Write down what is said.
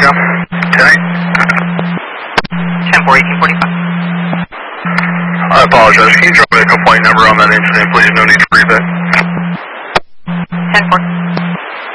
Echo. 10-8. 10-4, 1845. I apologize. Can you drop me a complaint number on that incident, please? No need